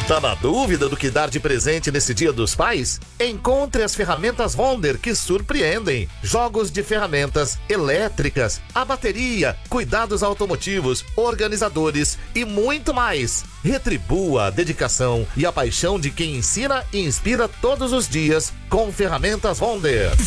Tá na dúvida do que dar de presente nesse Dia dos Pais? Encontre as ferramentas Wonder que surpreendem. Jogos de ferramentas elétricas, a bateria, cuidados automotivos, organizadores e muito mais. Retribua a dedicação e a paixão de quem ensina e inspira todos os dias com ferramentas Wonder.